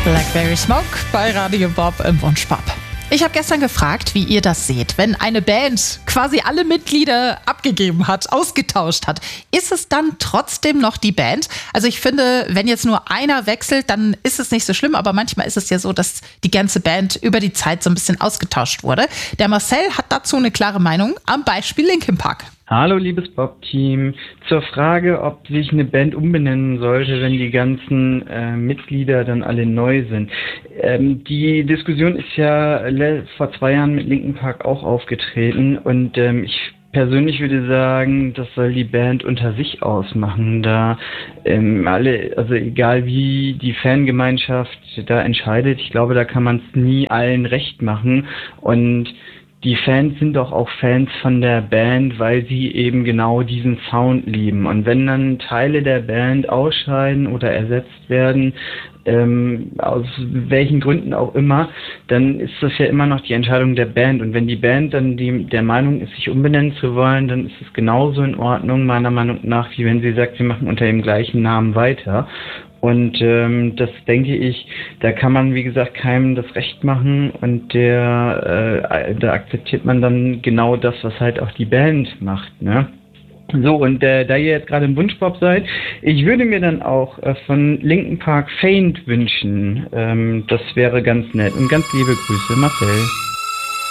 Blackberry Smoke bei Radio Bob im Wunschbob. Ich habe gestern gefragt, wie ihr das seht, wenn eine Band quasi alle Mitglieder abgegeben hat, ausgetauscht hat. Ist es dann trotzdem noch die Band? Also ich finde, wenn jetzt nur einer wechselt, dann ist es nicht so schlimm, aber manchmal ist es ja so, dass die ganze Band über die Zeit so ein bisschen ausgetauscht wurde. Der Marcel hat dazu eine klare Meinung, am Beispiel Linkin Park. Hallo liebes Bob-Team. Zur Frage, ob sich eine Band umbenennen sollte, wenn die ganzen Mitglieder dann alle neu sind. Die Diskussion ist ja vor 2 Jahren mit Linkin Park auch aufgetreten und ich persönlich würde sagen, das soll die Band unter sich ausmachen, da also egal wie die Fangemeinschaft da entscheidet, ich glaube, da kann man es nie allen recht machen und die Fans sind doch auch Fans von der Band, weil sie eben genau diesen Sound lieben. Und wenn dann Teile der Band ausscheiden oder ersetzt werden, aus welchen Gründen auch immer, dann ist das ja immer noch die Entscheidung der Band. Und wenn die Band dann der Meinung ist, sich umbenennen zu wollen, dann ist es genauso in Ordnung, meiner Meinung nach, wie wenn sie sagt, wir machen unter dem gleichen Namen weiter. Und das denke ich, da kann man, wie gesagt, keinem das Recht machen und da akzeptiert man dann genau das, was halt auch die Band macht, ne? So, und da ihr jetzt gerade im Wunschpop seid, ich würde mir dann auch von Linkin Park Faint wünschen. Das wäre ganz nett. Und ganz liebe Grüße, Marcel.